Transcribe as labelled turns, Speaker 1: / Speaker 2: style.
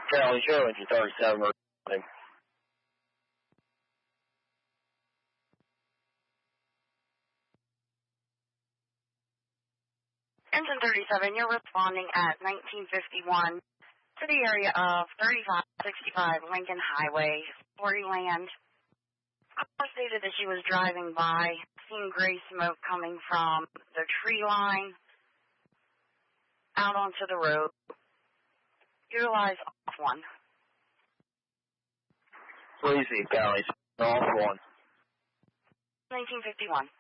Speaker 1: Charlie Show, engine 37.
Speaker 2: Engine 37, you're responding at 1951 to the area of 3565 Lincoln Highway, Storyland. Caller stated that she was driving by, seeing gray smoke coming from the tree line out onto the road. Utilize off one.
Speaker 1: Sleazy County, off one.
Speaker 2: 1951.